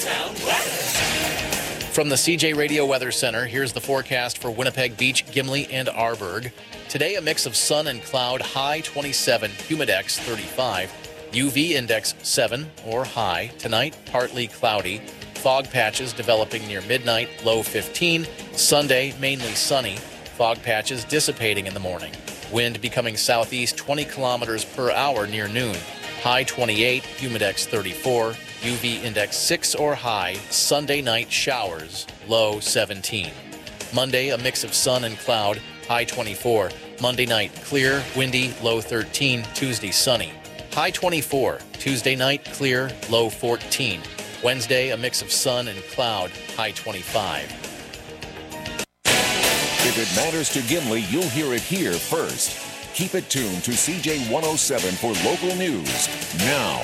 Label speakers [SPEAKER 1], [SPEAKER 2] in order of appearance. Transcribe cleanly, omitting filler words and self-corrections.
[SPEAKER 1] From the CJ Radio Weather Center, here's the forecast for Winnipeg Beach, Gimli, and Arborg. Today, a mix of sun and cloud, high 27, humidex 35, UV index 7 or high. Tonight, partly cloudy. Fog patches developing near midnight, low 15. Sunday, mainly sunny. Fog patches dissipating in the morning. Wind becoming southeast 20 kilometers per hour near noon. High 28, humidex 34. UV index 6 or high. Sunday night showers, low 17. Monday, a mix of sun and cloud, high 24. Monday night, clear, windy, low 13. Tuesday, sunny, high 24. Tuesday night, clear, low 14. Wednesday, a mix of sun and cloud, high 25.
[SPEAKER 2] If it matters to Gimli, you'll hear it here first. Keep it tuned to CJ 107 for local news. Now,